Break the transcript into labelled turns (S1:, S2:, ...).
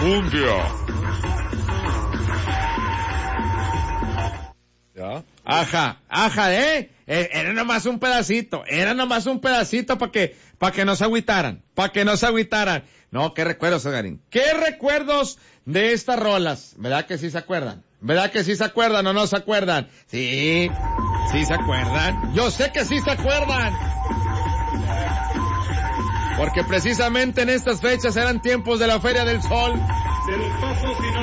S1: enjundia. ¿Ya?
S2: Ajá, era nomás un pedacito para que no se agüitaran, No, qué recuerdos, Edgarín, qué recuerdos de estas rolas, ¿verdad que sí se acuerdan? ¿O no se acuerdan? Sí se acuerdan, yo sé que sí se acuerdan, porque precisamente en estas fechas eran tiempos de la Feria del Sol.
S1: De los pasos